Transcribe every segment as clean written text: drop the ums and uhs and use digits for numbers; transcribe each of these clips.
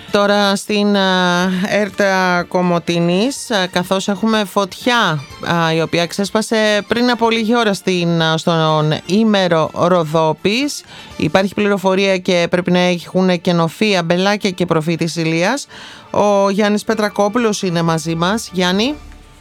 Τώρα στην ΕΡΤ Κομοτηνής, καθώς έχουμε φωτιά η οποία ξέσπασε πριν από λίγη ώρα στον Ήμερο Ροδόπης, υπάρχει πληροφορία και πρέπει να έχουν κενωθεί αμπελάκια και προφήτης Ηλίας. Ο Γιάννης Πετρακόπουλος είναι μαζί μας. Γιάννη.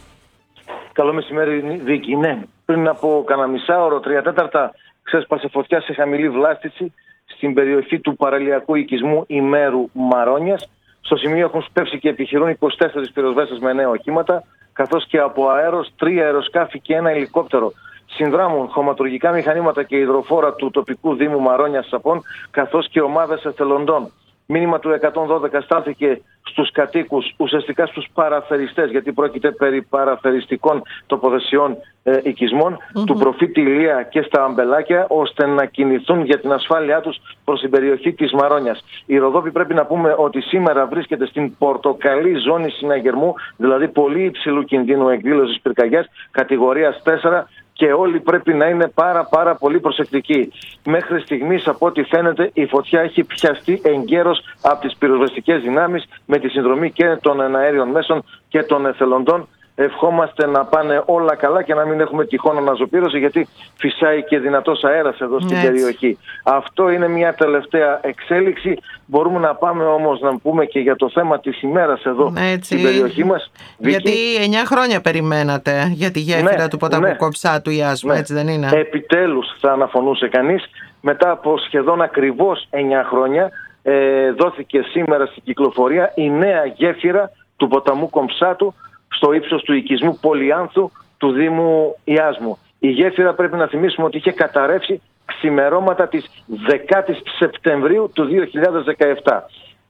Καλό μεσημέρι, Βίκη. Ναι, πριν από κανένα μισάωρο, 3/4 ξέσπασε φωτιά σε χαμηλή βλάστηση στην περιοχή του παραλιακού οικισμού Ημέρου Μαρόνιας. Στο σημείο έχουν σπεύσει και επιχειρούν 24 πυροσβέστες με 9 οχήματα, καθώς και από αέρος 3 αεροσκάφη και 1 ελικόπτερο. Συνδράμουν χωματουργικά μηχανήματα και υδροφόρα του τοπικού Δήμου Μαρόνιας Σαπών, καθώς και ομάδες εθελοντών. Μήνυμα του 112 στάθηκε στους κατοίκους, ουσιαστικά στους παραφεριστές, γιατί πρόκειται περί παραφεριστικών τοποθεσιών οικισμών, του προφήτη Ηλία και στα αμπελάκια, ώστε να κινηθούν για την ασφάλειά τους προς την περιοχή της Μαρόνιας. Η Ροδόπη, πρέπει να πούμε ότι σήμερα βρίσκεται στην πορτοκαλί ζώνη συναγερμού, δηλαδή πολύ υψηλού κινδύνου εκδήλωσης πυρκαγιάς, κατηγορίας 4, και όλοι πρέπει να είναι πάρα πολύ προσεκτικοί. Μέχρι στιγμής, από ό,τι φαίνεται, η φωτιά έχει πιαστεί εγκαίρως από τις πυροσβεστικές δυνάμεις με τη συνδρομή και των εναέριων μέσων και των εθελοντών. Ευχόμαστε να πάνε όλα καλά και να μην έχουμε τυχόν αναζωπήρωση, γιατί φυσάει και δυνατός αέρας εδώ στην περιοχή. Αυτό είναι μια τελευταία εξέλιξη. Μπορούμε να πάμε όμως να πούμε και για το θέμα της ημέρας εδώ στην περιοχή μας. Γιατί 9 χρόνια περιμένατε για τη γέφυρα του ποταμού Κομψάτου Ιάσμου, έτσι δεν είναι? Επιτέλους, θα αναφωνούσε κανείς, μετά από σχεδόν ακριβώς 9 χρόνια δόθηκε σήμερα στην κυκλοφορία η νέα γέφυρα του ποταμού Κομψάτου στο ύψος του οικισμού Πολυάνθου του Δήμου Ιάσμου. Η γέφυρα, πρέπει να θυμίσουμε ότι είχε καταρρεύσει ξημερώματα της 10ης Σεπτεμβρίου του 2017.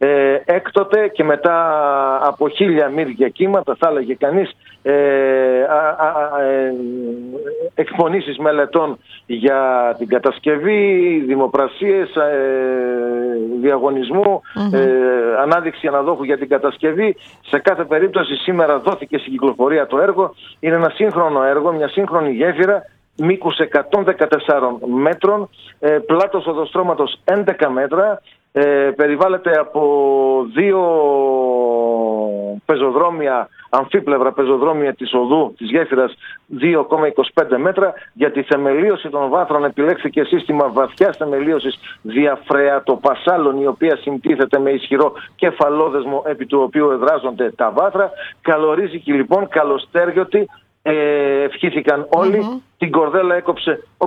Έκτοτε και μετά από 1000 μύρια κύματα, θα έλεγε κανείς, εκπονήσεις μελετών για την κατασκευή, δημοπρασίες, διαγωνισμού, ανάδειξη αναδόχου για την κατασκευή. Σε κάθε περίπτωση σήμερα δόθηκε στην κυκλοφορία το έργο. Είναι ένα σύγχρονο έργο, μια σύγχρονη γέφυρα μήκους 114 μέτρων, πλάτος οδοστρώματος 11 μέτρα, περιβάλλεται από 2 πεζοδρόμια, αμφίπλευρα πεζοδρόμια της οδού της γέφυρας 2,25 μέτρα. Για τη θεμελίωση των βάθρων επιλέχθηκε σύστημα βαθιάς θεμελίωσης διαφρεατοπασάλων, η οποία συντίθεται με ισχυρό κεφαλόδεσμο επί του οποίου εδράζονται τα βάθρα. Καλορίζικη λοιπόν, καλοστέργιωτη, ευχήθηκαν όλοι. Την κορδέλα έκοψε ο